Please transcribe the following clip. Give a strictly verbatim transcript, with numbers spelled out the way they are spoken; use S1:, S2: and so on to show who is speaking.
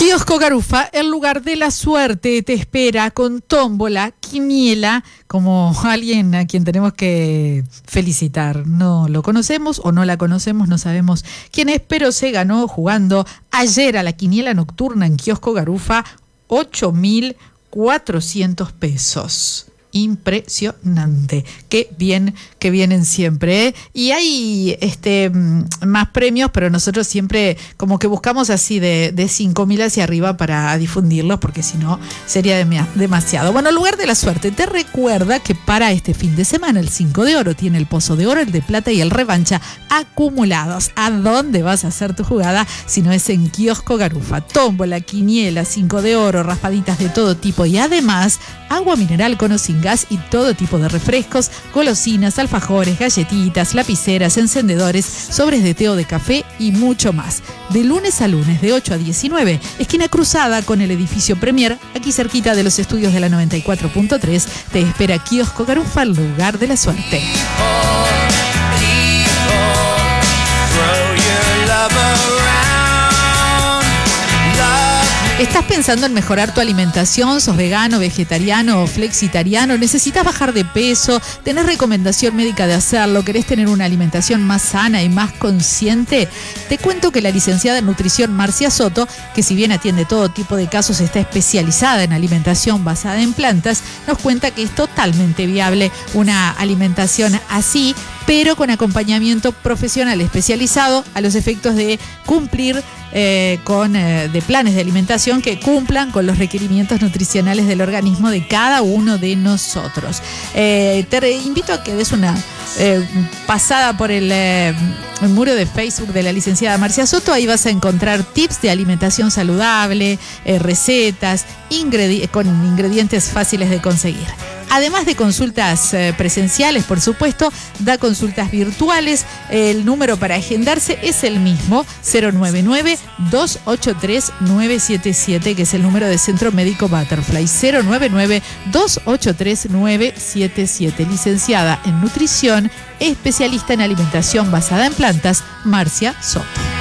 S1: Kiosco Garufa, el lugar de la suerte, te espera con tómbola, quiniela, como alguien a quien tenemos que felicitar. No lo conocemos o no la conocemos, no sabemos quién es, pero se ganó jugando ayer a la quiniela nocturna en Kiosco Garufa ocho mil cuatrocientos pesos. Impresionante, qué bien que vienen siempre, ¿eh? Y hay este más premios, pero nosotros siempre como que buscamos así de, de cinco mil hacia arriba para difundirlos, porque si no sería dem- demasiado. Bueno, el lugar de la suerte te recuerda que para este fin de semana el cinco de oro tiene el pozo de oro, el de plata y el revancha acumulados. ¿A dónde vas a hacer tu jugada si no es en Kiosco Garufa? Tómbola, quiniela, cinco de oro, raspaditas de todo tipo y además agua mineral con o sin gas y todo tipo de refrescos, golosinas, alfajores, galletitas, lapiceras, encendedores, sobres de té o de café y mucho más. De lunes a lunes, de ocho a diecinueve, esquina cruzada con el edificio Premier, aquí cerquita de los estudios de la noventa y cuatro punto tres, te espera Kiosco Garufa, el lugar de la suerte. ¿Estás pensando en mejorar tu alimentación? ¿Sos vegano, vegetariano o flexitariano? ¿Necesitas bajar de peso? ¿Tenés recomendación médica de hacerlo? ¿Querés tener una alimentación más sana y más consciente? Te cuento que la licenciada en nutrición Marcia Soto, que si bien atiende todo tipo de casos, está especializada en alimentación basada en plantas, nos cuenta que es totalmente viable una alimentación así, pero con acompañamiento profesional especializado a los efectos de cumplir eh, con eh, de planes de alimentación que cumplan con los requerimientos nutricionales del organismo de cada uno de nosotros. Eh, te re- invito a que des una eh, pasada por el, eh, el muro de Facebook de la licenciada Marcia Soto. Ahí vas a encontrar tips de alimentación saludable, eh, recetas, ingredi- con ingredientes fáciles de conseguir. Además de consultas eh, presenciales, por supuesto, da consultas virtuales. El número para agendarse es el mismo, cero nueve nueve, dos ocho tres, nueve siete siete, que es el número de Centro Médico Butterfly, cero nueve nueve, dos ocho tres, nueve siete siete. Licenciada en nutrición, especialista en alimentación basada en plantas, Marcia Soto.